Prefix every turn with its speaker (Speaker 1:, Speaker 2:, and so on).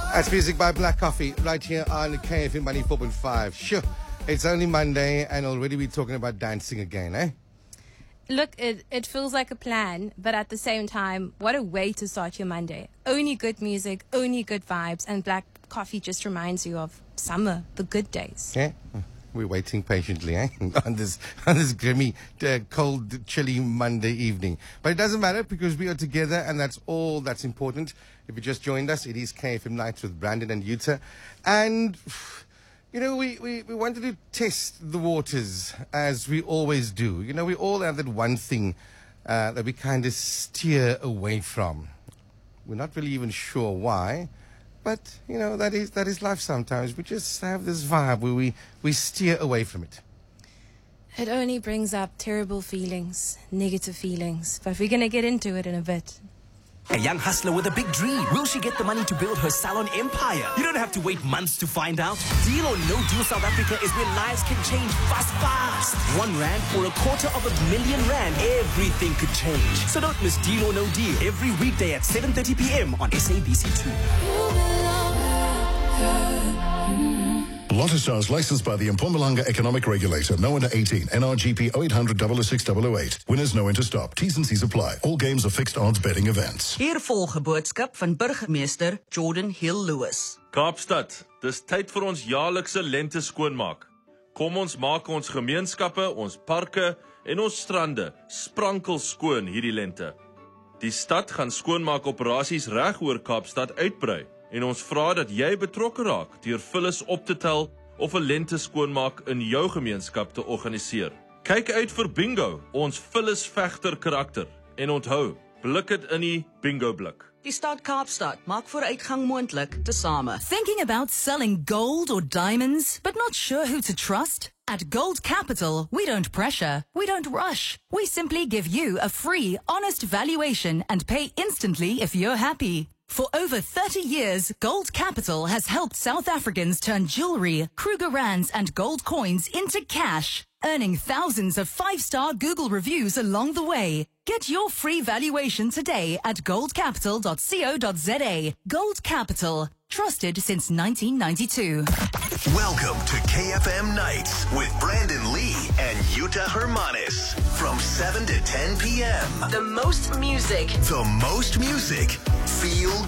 Speaker 1: That's music by Black Coffee right here on KFM 94.5. Sure, it's only Monday and already we're talking about dancing again, eh?
Speaker 2: Look, it feels like a plan, but at the same time, what a way to start your Monday. Only good music, only good vibes, and Black Coffee just reminds you of summer, the good days.
Speaker 1: Yeah, we're waiting patiently, eh? on this grimy, cold, chilly Monday evening. But it doesn't matter because we are together and that's all that's important. If you just joined us, it is KFM Nights with Brandon and Yuta. And, you know, we wanted to test the waters as we always do. You know, we all have that one thing that we kind of steer away from. We're not really even sure why. But, you know, that is life sometimes. We just have this vibe where we steer away from it.
Speaker 2: It only brings up terrible feelings, negative feelings. But we're going to get into it in a bit.
Speaker 3: A young hustler with a big dream. Will she get the money to build her salon empire? You don't have to wait months to find out. Deal or No Deal South Africa is where lives can change fast. R1 or R250,000, everything could change. So don't miss Deal or No Deal every weekday at 7:30 p.m. on SABC2.
Speaker 4: Lotto is licensed by the Mpumalanga Economic Regulator. No under 18. NRGP 0800 006 008. Winners no enter stop. T's and C's apply. All games are fixed odds betting events.
Speaker 5: Hier volg 'n boodskap van burgemeester Jordan Hill-Lewis.
Speaker 6: Kaapstad, dis tyd vir ons jaarlikse lente skoonmaak. Kom ons maak ons gemeenskappe, ons parke en ons strande sprankel skoon hierdie lente. Die stad gaan skoonmaakoperasies reg oor Kaapstad uitbrei. En ons vra dat jy betrokke raak deur vullis op te tel of 'n lente skoonmaak in jou gemeenskap te organiseer. Kyk uit vir bingo, ons vullis vegter karakter. En onthou, blik dit in die bingo blik.
Speaker 5: Die stad Kaapstad maak vooruitgang moontlik tesame.
Speaker 7: Thinking about selling gold or diamonds, but not sure who to trust? At Gold Capital, we don't pressure, we don't rush. We simply give you a free, honest valuation and pay instantly if you're happy. For over 30 years, Gold Capital has helped South Africans turn jewelry, Kruger Rands and gold coins into cash, earning thousands of 5-star Google reviews along the way. Get your free valuation today at goldcapital.co.za. Gold Capital, trusted since 1992.
Speaker 8: Welcome to KFM Nights with Brandon Lee and Yuta Hermanis from 7 to 10 p.m.
Speaker 5: The most music.
Speaker 8: The most music. Feel